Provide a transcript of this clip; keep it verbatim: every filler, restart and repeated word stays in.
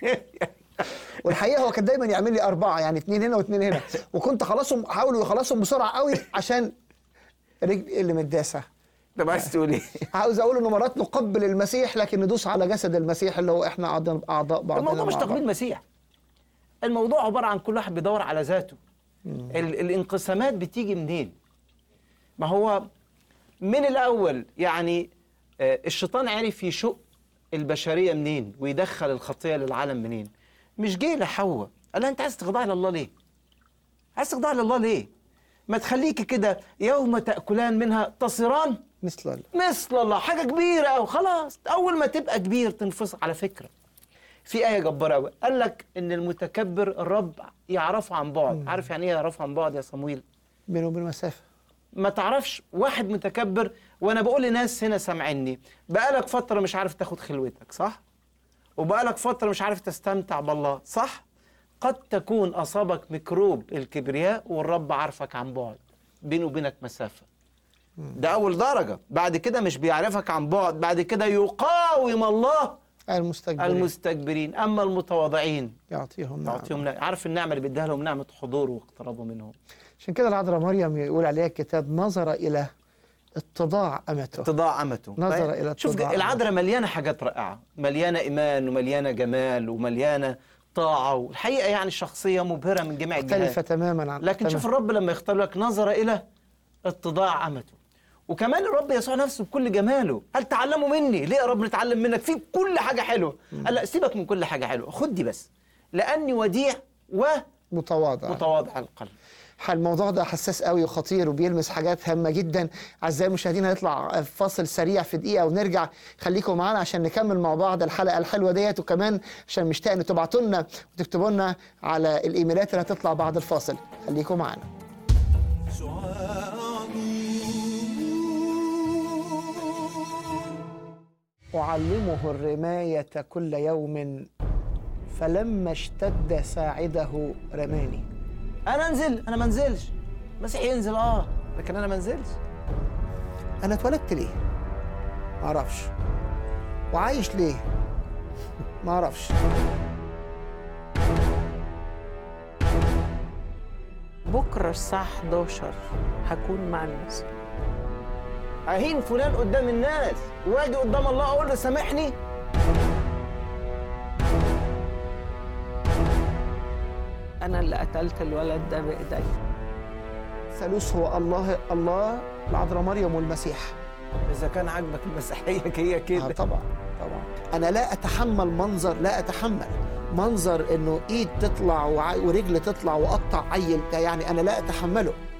والحقيقه هو كان دايما يعمل لي اربعه، يعني اثنين هنا واثنين هنا، وكنت خلاصهم احاول يخلصهم بسرعه قوي عشان رجل اللي متداسه. طب عايز تقول ايه؟ عاوز اقول انه مرات نقبل المسيح لكن ندوس على جسد المسيح اللي هو احنا اعضاء اعضاء بعضنا. الموضوع مش تقليد مسيح، الموضوع عباره عن كل واحد بيدور على ذاته. ال الانقسامات بتيجي منين؟ ما هو من الاول يعني آه الشيطان عرف يشق البشريه منين ويدخل الخطيه للعالم منين؟ مش جه لحواء قال لها انت عايز تخضعي لله ليه؟ عايز تخضعي لله ليه؟ ما تخليكي كده يوم تاكلان منها تصيران مثل الله. مثل الله، حاجه كبيره قوي. خلاص اول ما تبقى كبير تنفصل. على فكره في ايه جباره قوي، قال لك ان المتكبر الرب يعرفه عن بعد. مم. عارف يعني ايه يعرفه عن بعد يا صمويل؟ بينه وبين مسافه. ما تعرفش واحد متكبر، وانا بقول لناس هنا سامعيني بقالك فتره مش عارف تاخد خلوتك، صح؟ وبقالك فتره مش عارف تستمتع بالله، صح؟ قد تكون اصابك ميكروب الكبرياء والرب عارفك عن بعد، بينه وبينك مسافه. ده اول درجه. بعد كده مش بيعرفك عن بعد، بعد كده يقاوم الله المستكبرين المستكبرين اما المتواضعين يعطيهم نعمة. يعطيهم نعمة. عارف النعمه اللي بيديها لهم نعمه حضور واقترابه منهم. عشان كده العذراء مريم يقول عليها الكتاب نظر الى اتضاع امته. اتضاع امته. نظر طيب. الى اتضاع. شوف العذراء مليانه حاجات رائعه، مليانه ايمان ومليانه جمال ومليانه طاعه، والحقيقه يعني شخصيه مبهره من جميع الجهات، مختلفه تماما عن لكن تمام. شوف الرب لما يختار لك نظر الى اتضاع امته. وكمان الرب يسوع نفسه بكل جماله قال تعلموا مني. ليه يا رب نتعلم منك؟ في كل حاجه حلوه. قال لا سيبك من كل حاجه حلوه، خد دي بس، لاني وديع ومتواضع متواضع القلب. الموضوع ده حساس قوي وخطير وبيلمس حاجات هامه جدا. اعزائي المشاهدين هنطلع فاصل سريع في دقيقه ونرجع. خليكم معانا عشان نكمل مع بعض الحلقه الحلوه ديت، وكمان عشان مشتاق ان تبعتوا لنا وتكتبوا لنا على الايميلات اللي هتطلع بعد الفاصل. خليكم معانا. أعلمه الرماية كل يوم فلما اشتد ساعده رماني. انا انزل؟ انا ما انزلش. المسيح ينزل اه لكن انا ما انزلش. انا اتولدت ليه؟ ما اعرفش. وعايش ليه؟ ما اعرفش. بكره الساعه حداشر هكون مع الناس. اهين فلان قدام الناس واجي قدام الله اقول له سامحني؟ انا اللي قتلت الولد ده بايدي. ثالوث هو الله الله العذراء مريم والمسيح. اذا كان عاجبك المسيحيه هي كده. آه طبعا طبعا. انا لا اتحمل منظر لا اتحمل منظر انه ايد تطلع ورجل تطلع واقطع عيل، يعني انا لا اتحمله.